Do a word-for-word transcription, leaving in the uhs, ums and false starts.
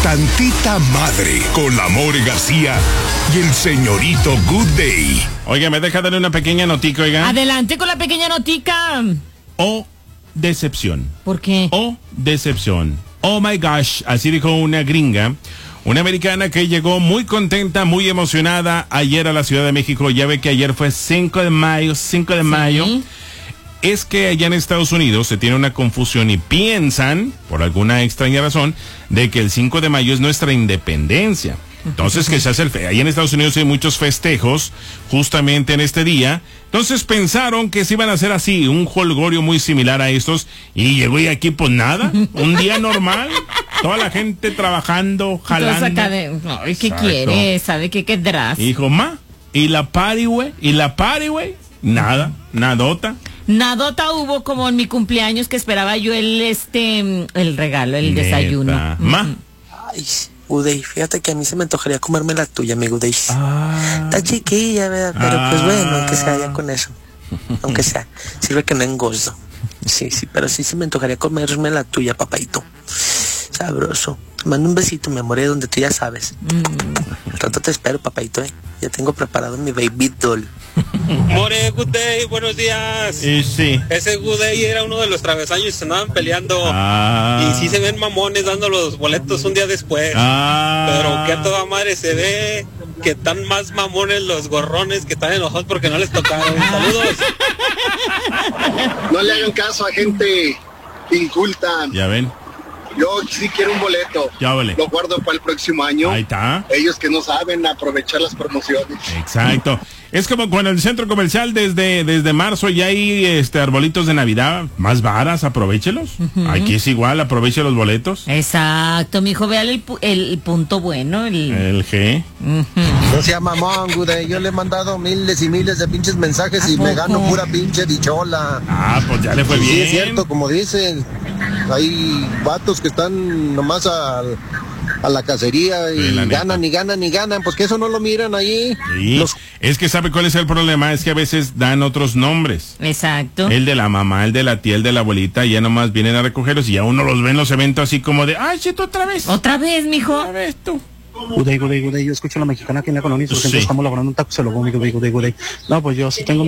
Tantita Madre con la More García y el señorito Good Day. Oiga, me deja darle una pequeña notica, oiga. Adelante con la pequeña notica. Oh, decepción. ¿Por qué? Oh, decepción. Oh my gosh, así dijo una gringa, una americana que llegó muy contenta, muy emocionada ayer a la Ciudad de México. Ya ve que ayer fue cinco de mayo, cinco de mayo. Es que allá en Estados Unidos se tiene una confusión y piensan, por alguna extraña razón, de que el cinco de mayo es nuestra independencia. Entonces, que se hace el fe allá en Estados Unidos hay muchos festejos justamente en este día. Entonces pensaron que se iban a hacer así, un jolgorio muy similar a estos. Y llegó y aquí pues nada, un día normal, toda la gente trabajando, jalando. Acá de, no, ¿qué quiere? ¿Sabe qué querrás? Hijo, ma, y la party, güey, y la party, güey, nada, nadota. Nadota hubo como en mi cumpleaños que esperaba yo el este el regalo, el Neta. desayuno. Ma. Ay, Udey, fíjate que a mí se me antojaría comerme la tuya, mi Udey. Ah. Está chiquilla, ¿verdad? Pero ah. pues bueno, aunque sea ya con eso. Aunque sea, sirve que no engordo. Sí, sí, pero sí se me antojaría comerme la tuya, papaito. Sabroso. Te mando un besito, mi amor, donde tú ya sabes. Mm. Al rato te espero, papaito, ¿eh? Ya tengo preparado mi baby doll. More, Good Day, buenos días. Y sí. Ese Good Day era uno de los travesaños que se andaban peleando. Ah. Y sí se ven mamones dando los boletos un día después. Ah. Pero que a toda madre se ve que están más mamones los gorrones que están enojados porque no les tocaron. Saludos. No le hagan caso a gente inculta. Ya ven. Yo sí quiero un boleto. Ya vale. Lo guardo para el próximo año. Ahí está. Ellos que no saben aprovechar las promociones. Exacto. Es como cuando en el centro comercial desde, desde marzo ya hay este arbolitos de Navidad más varas, aprovechelos. Uh-huh. Aquí es igual, aproveche los boletos. Exacto, mijo, vea el, el punto bueno. El, el G. Uh-huh. No sea mamón, Gude. Yo le he mandado miles y miles de pinches mensajes y me gano pura pinche dichola. Ah, pues ya le fue sí, bien. Sí, es cierto, como dicen. Hay vatos que están nomás a, a la cacería y sí, ganan y ganan y ganan, pues que eso no lo miran ahí. Sí. Los... Es que sabe cuál es el problema, es que a veces dan otros nombres. Exacto. El de la mamá, el de la tía, el de la abuelita, y ya nomás vienen a recogerlos y ya uno los ve en los eventos así como de, ay, chito, otra vez. Otra vez, mijo. Otra vez tú. Gudey, Gudey, Gudey, yo escucho a la mexicana aquí en la colonia, sí. Entonces estamos laborando un taco, se lo voy, Gudey, Gudey, Gudey. No, pues yo sí tengo